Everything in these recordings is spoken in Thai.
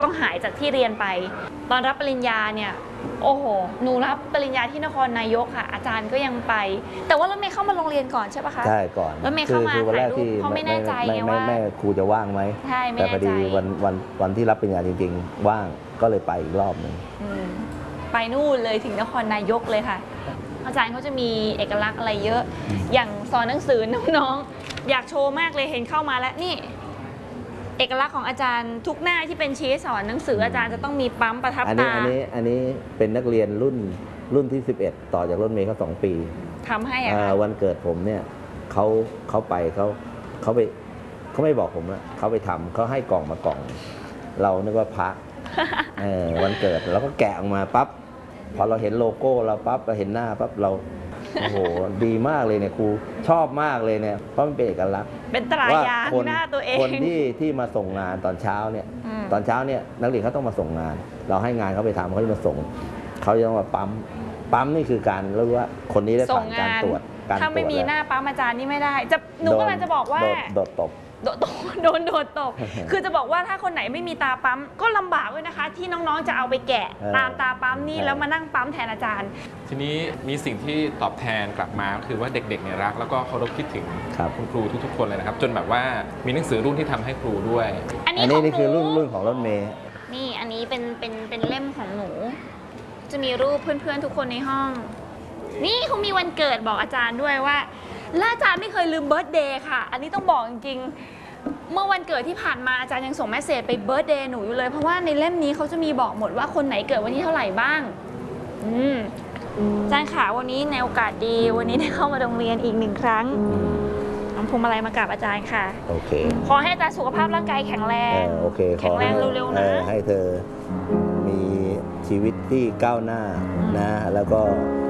ต้องหายจากที่เรียนไปตอนรับปริญญาเนี่ยโอ้โหหนูรับปริญญาที่นครนายกค่ะอาจารย์ก็ยังไปแต่ว่ารถเมย์เข้ามาโรงเรียนก่อนใช่ปะคะใช่ก่อนรถเมย์เข้ามาถ่ายรูปเพราะไม่แน่ใจไงว่าแม่ครูจะว่างไหมใช่ไม่แต่แน่ใจพอดีวันที่รับปริญญาจริงๆว่างก็เลยไปอีกรอบหนึ่งไปนู่นเลยถึงนครนายกเลยค่ะอาจารย์เขาจะมีเอกลักษณ์อะไรเยอะอย่างสอนหนังสือน้องๆอยากโชว์มากเลยเห็นเข้ามาแล้วนี่เอกลักษณ์ของอาจารย์ทุกหน้าที่เป็นชี้สอนหนังสืออาจารย์จะต้องมีปั๊มประทับตาอันนี้เป็นนักเรียนรุ่นที่11ต่อจากรถเมย์เขา2 ปีทำให้วันเกิดผมเนี่ยเขาไปเขาไม่บอกผมนะเขาไปทำเขาให้กล่องมากล่องเรานึกว่าพระวันเกิดเราก็แกะออกมาปั๊บพอเราเห็นโลโก้เราปั๊บเราเห็นหน้าปั๊บเราโอ้โหดีมากเลยเนี่ยครูชอบมากเลยเนี่ยเพราะมันเป็นเอกลักษณ์เป็นตรายาหน้าตัวเองคนที่มาส่งงานตอนเช้าเนี่ยนักเรียนเขาต้องมาส่งงานเราให้งานเขาไปทำเขาจะมาส่งเขาจะต้องมาปั๊มนี่คือการเรียกว่าคนนี้ได้ผ่านการตรวจถ้าไม่มีหน้าปั๊มอาจารย์นี่ไม่ได้หนูกำลังจะบอกว่าโดดตบโดนตบคือจะบอกว่าถ้าคนไหนไม่มีตาปั๊มก็ลำบากด้วยนะคะที่น้องๆจะเอาไปแกะตามตาปั๊มนี่แล้วมานั่งปั๊มแทนอาจารย์ทีนี้มีสิ่งที่ตอบแทนกลับมาคือว่าเด็กๆเนี่ยรักแล้วก็เคารพคิดถึงคุณครูทุกๆคนเลยนะครับจนแบบว่ามีหนังสือรุ่นที่ทำให้ครูด้วยอันนี้คือรุ่นของรถเมย์นี่อันนี้เป็นเล่มของหนูจะมีรูปเพื่อนๆทุกคนในห้องนี่เขามีวันเกิดบอกอาจารย์ด้วยว่าและอาจารย์ไม่เคยลืมเบิร์ธเดย์ค่ะอันนี้ต้องบอกจริงๆเมื่อวันเกิดที่ผ่านมาอาจารย์ยังส่งเมสเสจไปเบิร์ธเดย์หนูอยู่เลยเพราะว่าในเล่มนี้เขาจะมีบอกหมดว่าคนไหนเกิดวันที่เท่าไหร่บ้างอาจารย์ขาวันนี้ในโอกาสดีวันนี้ได้เข้ามาโรงเรียนอีก1 ครั้งน้ำพวงมาลัยมากราบอาจารย์ค่ะโอเคขอให้อาจารย์สุขภาพร่างกายแข็งแรงโอเคแข็งแรงเร็วๆนะให้เธอมีชีวิตที่ก้าวหน้านะแล้วก็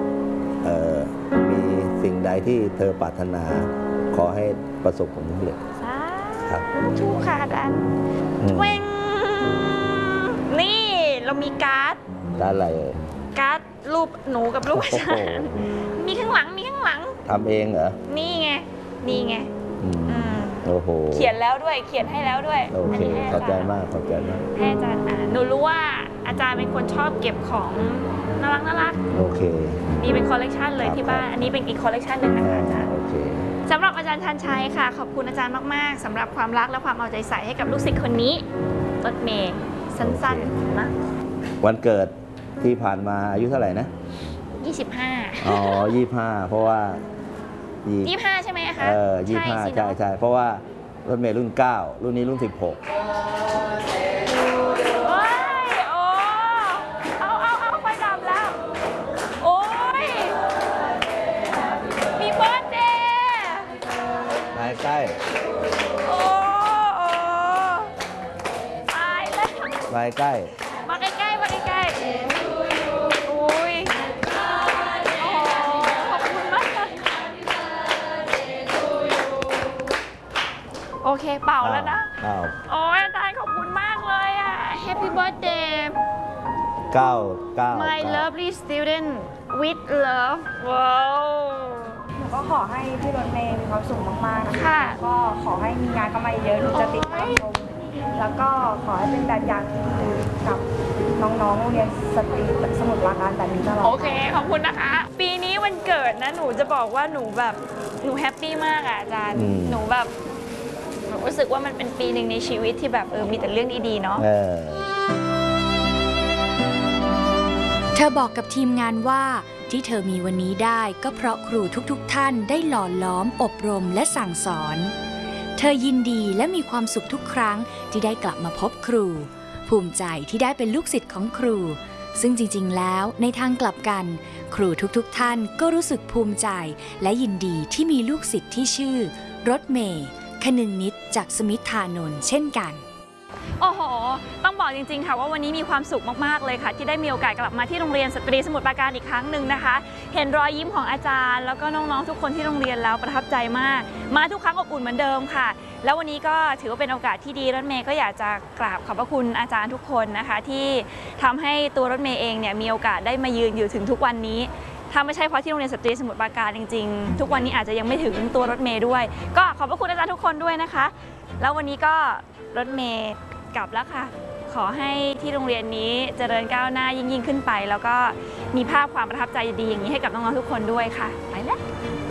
มีสิ่งใดที่เธอปรารถนาขอให้ประสบผลสำเร็จครับชูค่ะอาจารย์เว้งนี่เรามีการ์ดอะไรการ์ดรูปหนูกับรูปอาจารย์มีข้างหลังทำเองเหรอนี่ไงโอ้โหเขียนแล้วด้วยเขียนให้แล้วด้วยโอเคขอบใจมากให้อาจารย์หนูรู้ว่าอาจารย์เป็นคนชอบเก็บของน่ารักโอเคมีเป็นคอลเลกชันเลยที่บ้านอันนี้เป็นอีกคอลเลกชันหนึ่งนะคะอาจารย์สำหรับอาจารย์ชันชัยค่ะขอบคุณอาจารย์มากๆสำหรับความรักและความเอาใจใส่ให้กับลูกศิษย์คนนี้รถเมย์สั้นๆนะวันเกิดที่ผ่านมาอายุเท่าไหร่นะ 25 อ๋อ25เพราะว่า 25ใช่ไหมคะ 25ใช่เพราะว่ารถเมย์รุ่น9รุ่นนี้รุ่น16ใกล้ไปใกล้มาใกล้อุ้ยขอบคุณมากโอเคเป่าแล้วนะโอ้ยอาจารย์ขอบคุณมากเลยอ่ะ Happy Birthday 9 My lovely student with love ว้าวก็ขอให้พี่รถเมย์มีความสุขมากๆนะคะก็ขอให้มีงานเข้ามาเยอะหนูจะติดตามชมแล้วก็ขอให้เป็นแบบอย่างที่ดีกับน้องๆโรงเรียนสตรีสมุทรปราการแบบนี้ตลอดโอเคขอบคุณนะคะปีนี้วันเกิดนะหนูจะบอกว่าหนูแฮปปี้มากอ่ะอาจารย์หนูรู้สึกว่ามันเป็นปีหนึ่งในชีวิตที่แบบมีแต่เรื่องดีๆเนาะเธอบอกกับทีมงานว่าที่เธอมีวันนี้ได้ก็เพราะครูทุกท่านได้หล่อล้อมอบรมและสั่งสอนเธอยินดีและมีความสุขทุกครั้งที่ได้กลับมาพบครูภูมิใจที่ได้เป็นลูกศิษย์ของครูซึ่งจริงๆแล้วในทางกลับกันครูทุกท่านก็รู้สึกภูมิใจและยินดีที่มีลูกศิษย์ที่ชื่อรถเมย์คนึงนิดจากสมิทธานนท์เช่นกันโอ้โหต้องบอกจริงๆค่ะว่าวันนี้มีความสุขมากๆเลยค่ะที่ได้มีโอกาสกลับมาที่โรงเรียนสตรีสมุทรปราการอีกครั้งหนึ่งนะคะเห็นรอยยิ้มของอาจารย์แล้วก็น้องๆทุกคนที่โรงเรียนแล้วประทับใจมากมาทุกครั้งอบอุ่นเหมือนเดิมค่ะแล้ววันนี้ก็ถือว่าเป็นโอกาสที่ดีรถเมย์ก็อยากจะกราบขอบพระคุณอาจารย์ทุกคนนะคะที่ทำให้ตัวรถเมย์เองเนี่ยมีโอกาสได้มายืนอยู่ถึงทุกวันนี้ถ้าไม่ใช่เพราะที่โรงเรียนสตรีสมุทรปราการจริงๆทุกวันนี้อาจจะยังไม่ถึงตัวรถเมย์ด้วยก็ขอบพระคุณอาจารย์ทุกคนด้วยนะคะแล้ววันนี้ก็รถเมย์กลับแล้วค่ะขอให้ที่โรงเรียนนี้เจริญก้าวหน้ายิ่งขึ้นไป แล้วก็มีภาพความประทับใจดีๆอย่างนี้ให้กับน้องๆทุกคนด้วยค่ะไปแล้ว